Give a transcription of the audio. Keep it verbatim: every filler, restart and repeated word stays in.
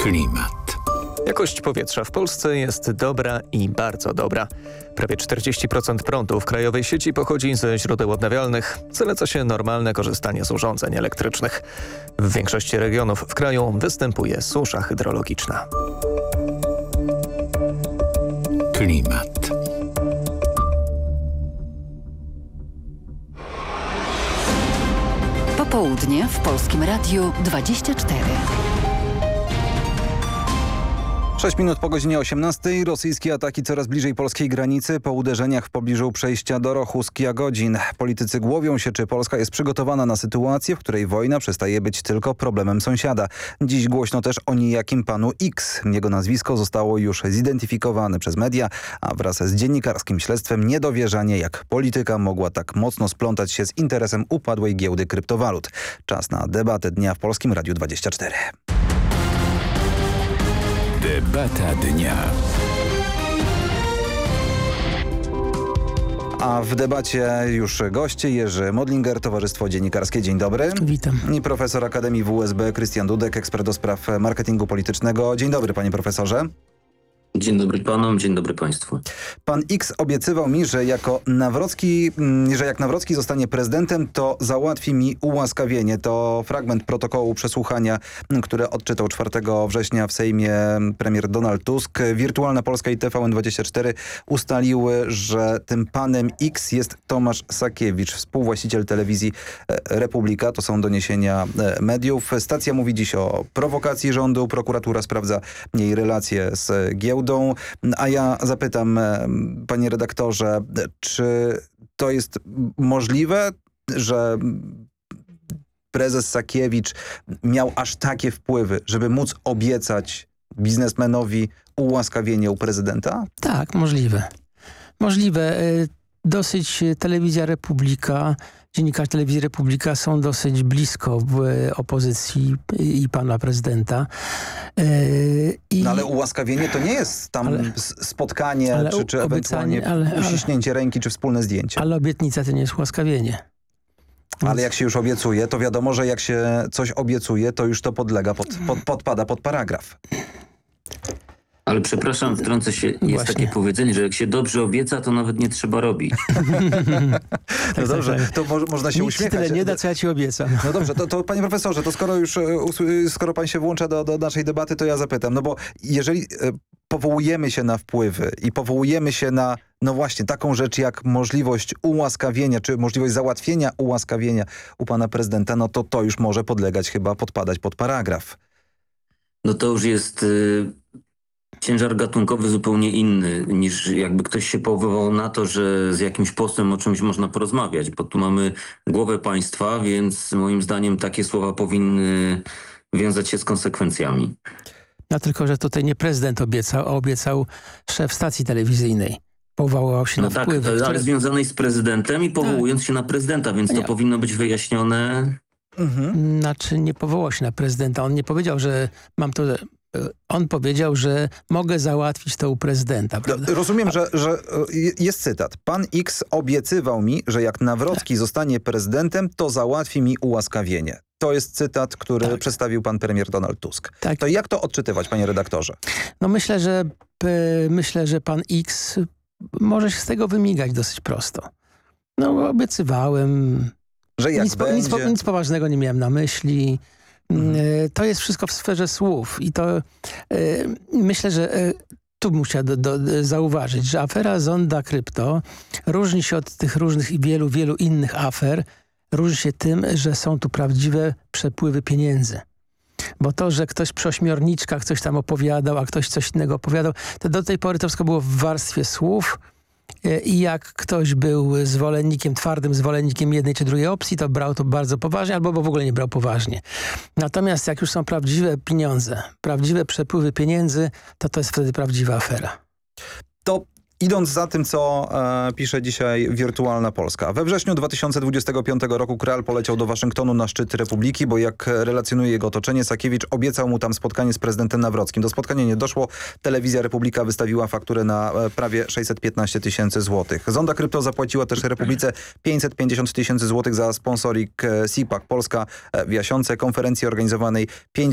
Klimat. Jakość powietrza w Polsce jest dobra i bardzo dobra. Prawie czterdzieści procent prądu w krajowej sieci pochodzi ze źródeł odnawialnych. Zaleca się normalne korzystanie z urządzeń elektrycznych. W większości regionów w kraju występuje susza hydrologiczna. Klimat. Popołudnie w Polskim Radiu dwadzieścia cztery. sześć minut po godzinie osiemnastej. Rosyjskie ataki coraz bliżej polskiej granicy po uderzeniach w pobliżu przejścia do Rochus-Kiagodzin. Politycy głowią się, czy Polska jest przygotowana na sytuację, w której wojna przestaje być tylko problemem sąsiada. Dziś głośno też o niejakim panu X. Jego nazwisko zostało już zidentyfikowane przez media, a wraz z dziennikarskim śledztwem niedowierzanie, jak polityka mogła tak mocno splątać się z interesem upadłej giełdy kryptowalut. Czas na debatę dnia w Polskim Radiu dwadzieścia cztery. Debata dnia. A w debacie już goście: Jerzy Modlinger, Towarzystwo Dziennikarskie. Dzień dobry. Witam. I profesor Akademii W U S B Krystian Dudek, ekspert do spraw marketingu politycznego. Dzień dobry, panie profesorze. Dzień dobry panom, dzień dobry państwu. Pan X obiecywał mi, że jako Nawrocki, że jak Nawrocki zostanie prezydentem, to załatwi mi ułaskawienie. To fragment protokołu przesłuchania, które odczytał czwartego września w Sejmie premier Donald Tusk. Wirtualna Polska i T V N dwadzieścia cztery ustaliły, że tym panem X jest Tomasz Sakiewicz, współwłaściciel telewizji Republika. To są doniesienia mediów. Stacja mówi dziś o prowokacji rządu. Prokuratura sprawdza jej relacje z giełdą. A ja zapytam, panie redaktorze, czy to jest możliwe, że prezes Sakiewicz miał aż takie wpływy, żeby móc obiecać biznesmenowi ułaskawienie u prezydenta? Tak, możliwe. Możliwe. Dosyć telewizja Republika, dziennikarze telewizji Republika są dosyć blisko w opozycji i pana prezydenta. I no ale ułaskawienie to nie jest tam ale, spotkanie, ale czy, czy ewentualnie ale, ale, uściśnięcie ręki, czy wspólne zdjęcie. Ale obietnica to nie jest ułaskawienie. Więc... Ale jak się już obiecuje, to wiadomo, że jak się coś obiecuje, to już to podlega, pod, pod, podpada pod paragraf. Ale przepraszam, wtrącę się, jest Właśnie. takie powiedzenie, że jak się dobrze obieca, to nawet nie trzeba robić. No dobrze, to mo można się Nic uśmiechać. Tyle nie da, co ja ci obiecam. No dobrze, to, to panie profesorze, to skoro już, skoro pan się włącza do, do naszej debaty, to ja zapytam, no bo jeżeli powołujemy się na wpływy i powołujemy się na, no właśnie, taką rzecz jak możliwość ułaskawienia, czy możliwość załatwienia ułaskawienia u pana prezydenta, no to to już może podlegać chyba, podpadać pod paragraf. No to już jest... Y ciężar gatunkowy zupełnie inny, niż jakby ktoś się powoływał na to, że z jakimś posłem o czymś można porozmawiać, bo tu mamy głowę państwa, więc moim zdaniem takie słowa powinny wiązać się z konsekwencjami. No tylko, że tutaj nie prezydent obiecał, a obiecał szef stacji telewizyjnej. Powołał się no na tak, wpływy. ale które... związanej z prezydentem i powołując tak. się na prezydenta, więc nie. to powinno być wyjaśnione. Mhm. Znaczy nie powołał się na prezydenta. On nie powiedział, że mam to... On powiedział, że mogę załatwić to u prezydenta. Prawda? Rozumiem, że, że jest cytat. Pan X obiecywał mi, że jak Nawrocki tak. zostanie prezydentem, to załatwi mi ułaskawienie. To jest cytat, który tak. przedstawił pan premier Donald Tusk. Tak. To jak to odczytywać, panie redaktorze? No myślę, że myślę, że pan X może się z tego wymigać dosyć prosto. No obiecywałem. Że jak nic, będzie... nic, nic poważnego nie miałem na myśli. Mhm. To jest wszystko w sferze słów i to y, myślę, że y, tu muszę do, do, zauważyć, że afera Zonda Krypto różni się od tych różnych i wielu, wielu innych afer. Różni się tym, że są tu prawdziwe przepływy pieniędzy. Bo to, że ktoś przy ośmiorniczkach coś tam opowiadał, a ktoś coś innego opowiadał, to do tej pory to wszystko było w warstwie słów. I jak ktoś był zwolennikiem, twardym zwolennikiem jednej czy drugiej opcji, to brał to bardzo poważnie, albo w ogóle nie brał poważnie. Natomiast jak już są prawdziwe pieniądze, prawdziwe przepływy pieniędzy, to to jest wtedy prawdziwa afera. To idąc za tym, co e, pisze dzisiaj Wirtualna Polska. We wrześniu dwa tysiące dwudziestego piątego roku Kreal poleciał do Waszyngtonu na szczyt Republiki, bo jak relacjonuje jego otoczenie, Sakiewicz obiecał mu tam spotkanie z prezydentem Nawrockim. Do spotkania nie doszło. Telewizja Republika wystawiła fakturę na e, prawie sześćset piętnaście tysięcy złotych. Zonda Krypto zapłaciła też Republice pięćset pięćdziesiąt tysięcy złotych za sponsoring e, SIPAC Polska w Jasiące, konferencji organizowanej pięć